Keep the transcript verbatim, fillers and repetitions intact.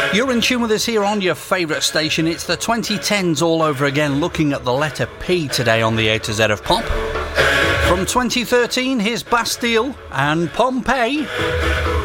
You're in tune with us here on your favourite station. It's the twenty tens all over again, looking at the letter P today on the A to Z of Pop. From twenty thirteen, here's Bastille and Pompeii.